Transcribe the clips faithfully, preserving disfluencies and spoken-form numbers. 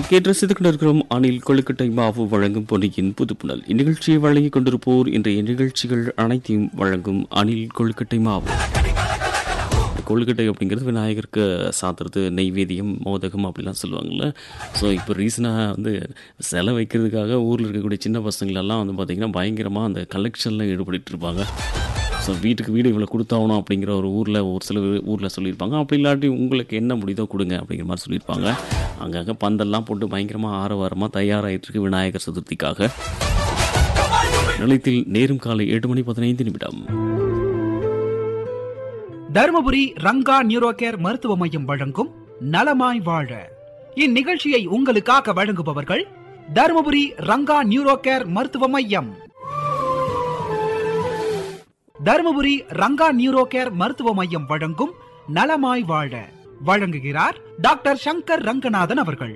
கேட்டு ரசித்துக் கொண்டிருக்கிறோம் அணில் கொழுக்கட்டை மாவு வழங்கும் பொன்னியின் புதுப்புணல். இந்நிகழ்ச்சியை வழங்கிக் கொண்டிருப்போர் இன்றைய நிகழ்ச்சிகள் அனைத்தையும் வழங்கும் அணில் கொழுக்கட்டை மாவு. கொழுக்கட்டை அப்படிங்கிறது விநாயகருக்கு சாத்துறது, நெய்வேதியம், மோதகம் அப்படிலாம் சொல்லுவாங்கள்ல. ஸோ இப்போ ரீசனாக வந்து சிலை வைக்கிறதுக்காக ஊரில் இருக்கக்கூடிய சின்ன பசங்களெல்லாம் வந்து பார்த்திங்கன்னா பயங்கரமாக அந்த கலெக்ஷனில் ஈடுபட்டு இருப்பாங்க. ஸோ வீட்டுக்கு வீடு இவ்வளோ கொடுத்தாகணும் அப்படிங்கிற ஒரு ஊரில் ஒரு சில ஊரில் சொல்லியிருப்பாங்க. அப்படி இல்லாட்டி உங்களுக்கு என்ன முடியுதோ கொடுங்க அப்படிங்கிற மாதிரி சொல்லியிருப்பாங்க. அங்கங்கே பந்தல்லாம் போட்டு பயங்கரமாக ஆரவாரமாக தயாராகிட்டு இருக்கு விநாயகர் சதுர்த்திக்காக. நிலையத்தில் நேரும் காலை எட்டு மணி பதினைந்து நிமிடம். தருமபுரி ரங்கா நியூரோ கேர் மருத்துவ மையம் வழங்கும் நலமாய் வாழ. இந்நிகழ்ச்சியை உங்களுக்காக வழங்குபவர்கள் தருமபுரி ரங்கா நியூரோ கேர் மருத்துவ மையம். தருமபுரி ரங்கா நியூரோ கேர் மருத்துவ மையம் வழங்கும் நலமாய் வாழ வழங்குகிறார் டாக்டர் சங்கர் ரங்கநாதன் அவர்கள்.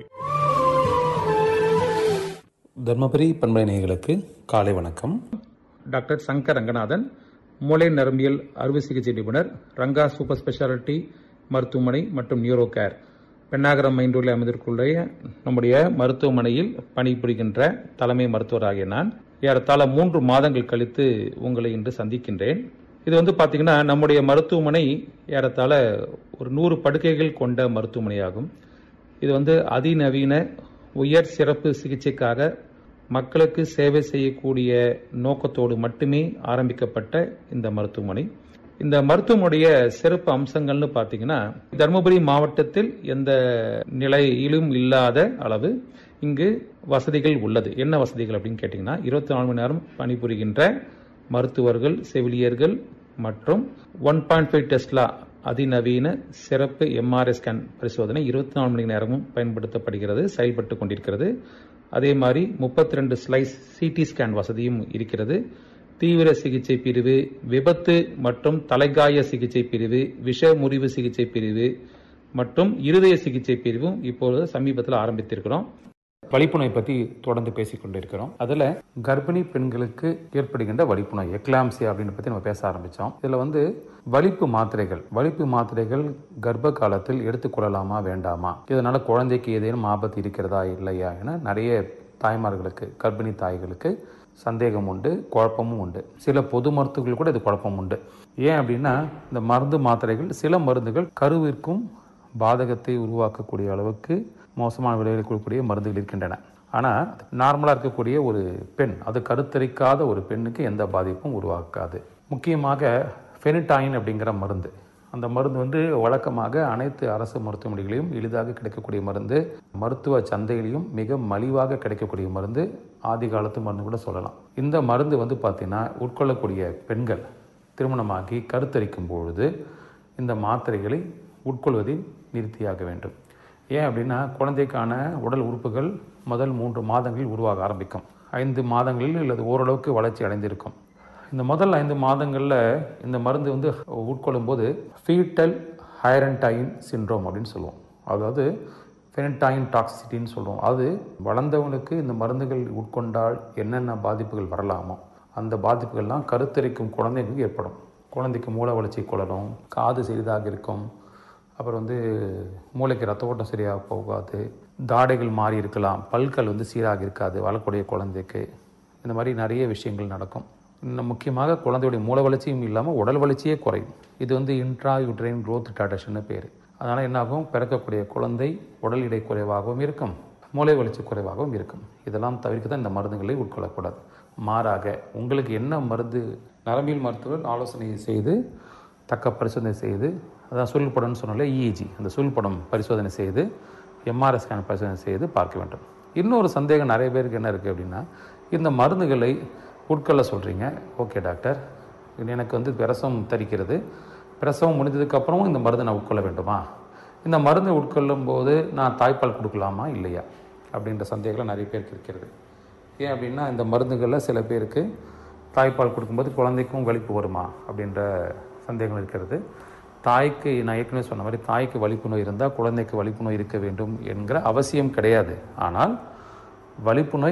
தர்மபுரி பண்பலை நேயர்களுக்கு காலை வணக்கம். டாக்டர் சங்கர் ரங்கநாதன், மூளை நரம்பியல் அறுவை சிகிச்சை நிபுணர், ரங்கா சூப்பர் ஸ்பெஷாலிட்டி மருத்துவமனை மற்றும் நியூரோ கேர், பெண்ணாகரம் மைண்டூரில் அமைந்திருக்குள்ள நம்முடைய மருத்துவமனையில் பணிபுரிகின்ற தலைமை மருத்துவராகிய நான் ஏறத்தாழ மூன்று மாதங்கள் கழித்து உங்களை இன்று சந்திக்கின்றேன். இது வந்து பார்த்தீங்கன்னா நம்முடைய மருத்துவமனை ஏறத்தாழ ஒரு நூறு படுக்கைகள் கொண்ட மருத்துவமனையாகும். இது வந்து அதிநவீன உயர் சிறப்பு சிகிச்சைக்காக மக்களுக்கு சேவை செய்யக்கூடிய நோக்கத்தோடு மட்டுமே ஆரம்பிக்கப்பட்ட இந்த மருத்துவமனை. இந்த மருத்துவமனைய சிறப்பு அம்சங்கள்னு பார்த்தீங்கன்னா, தருமபுரி மாவட்டத்தில் எந்த நிலையிலும் இல்லாத அளவு இங்கு வசதிகள் உள்ளது. என்ன வசதிகள் அப்படின்னு கேட்டிங்கன்னா, இருபத்தி நாலு மணி நேரம் பணிபுரிகின்ற மருத்துவர்கள், செவிலியர்கள் மற்றும் ஒன் பாயிண்ட் ஃபைவ் டெஸ்லா அதிநவீன சிறப்பு எம்ஆர்ஐ ஸ்கேன் பரிசோதனை இருபத்தி நாலு மணி நேரமும் பயன்படுத்தப்படுகிறது, செயல்பட்டு கொண்டிருக்கிறது. அதே மாதிரி முப்பத்தி ரெண்டு ஸ்லைஸ் சிடி ஸ்கேன் வசதியும் இருக்கிறது. தீவிர சிகிச்சை பிரிவு, விபத்து மற்றும் தலைகாய சிகிச்சை பிரிவு, விஷ முறிவு சிகிச்சை பிரிவு மற்றும் இருதய சிகிச்சை பிரிவும் இப்பொழுது சமீபத்தில் ஆரம்பித்திருக்கிறோம். வலிப்புநோய் பற்றி தொடர்ந்து பேசிக் கொண்டிருக்கிறோம். அதில் கர்ப்பிணி பெண்களுக்கு ஏற்படுகின்ற வலிப்புநோய், எக்லாம்சியா அப்படின்னு பற்றி நம்ம பேச ஆரம்பித்தோம். இதில் வந்து வலிப்பு மாத்திரைகள் வலிப்பு மாத்திரைகள் கர்ப்ப காலத்தில் எடுத்துக்கொள்ளலாமா வேண்டாமா, இதனால் குழந்தைக்கு ஏதேனும் ஆபத்து இருக்கிறதா இல்லையா என நிறைய தாய்மார்களுக்கு, கர்ப்பிணி தாய்களுக்கு சந்தேகம் உண்டு, குழப்பமும் உண்டு. சில பொது மருத்துவர்கள் கூட இது குழப்பம் உண்டு. ஏன் அப்படின்னா, இந்த மருந்து மாத்திரைகள், சில மருந்துகள் கருவிற்கும் பாதகத்தை உருவாக்கக்கூடிய அளவுக்கு மோசமான விளைவுகளை கொடுக்கக்கூடிய மருந்துகள் இருக்கின்றன. ஆனால் நார்மலாக இருக்கக்கூடிய ஒரு பெண், அது கருத்தரிக்காத ஒரு பெண்ணுக்கு எந்த பாதிப்பும் உருவாக்காது. முக்கியமாக ஃபெனிடாயின் அப்படிங்கிற மருந்து, அந்த மருந்து வந்து வழக்கமாக அனைத்து அரசு மருத்துவமனைகளையும் எளிதாக கிடைக்கக்கூடிய மருந்து, மருத்துவ சந்தையிலையும் மிக மலிவாக கிடைக்கக்கூடிய மருந்து, ஆதி காலத்து மருந்து கூட சொல்லலாம். இந்த மருந்து வந்து பார்த்திங்கன்னா உட்கொள்ளக்கூடிய பெண்கள் திருமணமாகி கருத்தரிக்கும் பொழுது இந்த மாத்திரைகளை உட்கொள்வதை நிறுத்தியாக வேண்டும். ஏன் அப்படின்னா, குழந்தைக்கான உடல் உறுப்புகள் முதல் மூன்று மாதங்களில் உருவாக ஆரம்பிக்கும். ஐந்து மாதங்களில் அல்லது ஓரளவுக்கு வளர்ச்சி அடைந்திருக்கும். இந்த முதல் ஐந்து மாதங்களில் இந்த மருந்து வந்து உட்கொள்ளும் போது ஃபீட்டல் ஹைரன்டைன் சிண்ட்ரோம் அப்படின்னு சொல்லுவோம். அதாவது ஃபெனிடாயின் டாக்ஸிட்டின்னு சொல்லுவோம். அது வளர்ந்தவனுக்கு இந்த மருந்துகள் உட்கொண்டால் என்னென்ன பாதிப்புகள் வரலாமோ அந்த பாதிப்புகள்லாம் கருத்தரிக்கும் குழந்தைகளுக்கு ஏற்படும். குழந்தைக்கு மூளை வளர்ச்சி கொள்ளணும், காது சிறிதாக இருக்கும், அப்புறம் வந்து மூளைக்கு ரத்த ஓட்டம் சரியாக போகாது, தாடைகள் மாறி இருக்கலாம், பல்கள் வந்து சீராக இருக்காது வளரக்கூடிய குழந்தைக்கு. இந்த மாதிரி நிறைய விஷயங்கள் நடக்கும். இன்னும் முக்கியமாக குழந்தையுடைய மூளை வளர்ச்சியும் இல்லாமல் உடல் வளர்ச்சியே குறையும். இது வந்து இன்ட்ரா யூட்ரைன் க்ரோத் ரிட்டார்டேஷன்னு பேர். அதனால் என்னாகும், பிறக்கக்கூடிய குழந்தை உடல் எடை குறைவாகவும் இருக்கும், மூளை வளர்ச்சி குறைவாகவும் இருக்கும். இதெல்லாம் தவிர்க்க தான் இந்த மருந்துகளை உட்கொள்ளக்கூடாது. மாறாக உங்களுக்கு என்ன மருந்து, நரம்பியல் மருத்துவர் ஆலோசனை செய்து தக்க பரிசோதனை செய்து, அதான் சுருள்படம்னு சொன்னால இஇஜி, அந்த சுருள்படம் பரிசோதனை செய்து எம்ஆர்ஐ ஸ்கேன் பரிசோதனை செய்து பார்க்க வேண்டும். இன்னொரு சந்தேகம் நிறைய பேருக்கு என்ன இருக்குது அப்படின்னா, இந்த மருந்துகளை உட்கொள்ள சொல்கிறீங்க, ஓகே டாக்டர், எனக்கு வந்து பிரசவம் தரிக்கிறது, பிரசவம் முடிஞ்சதுக்கப்புறமும் இந்த மருந்து நான் உட்கொள்ள வேண்டுமா, இந்த மருந்து உட்கொள்ளும் போது நான் தாய்ப்பால் கொடுக்கலாமா இல்லையா அப்படின்ற சந்தேகம் நிறைய பேருக்கு இருக்கிறது. ஏன் அப்படின்னா, இந்த மருந்துகளில் சில பேருக்கு தாய்ப்பால் கொடுக்கும்போது குழந்தைக்கும் வலிப்பு வருமா அப்படின்ற சந்தேகங்கள் இருக்கிறது. தாய்க்கு, நான் ஏற்கனவே சொன்ன மாதிரி, தாய்க்கு வலிப்பு நோய் இருந்தால் குழந்தைக்கு வலிப்பு நோய் இருக்க வேண்டும் என்கிற அவசியம் கிடையாது. ஆனால் வலிப்பு நோய்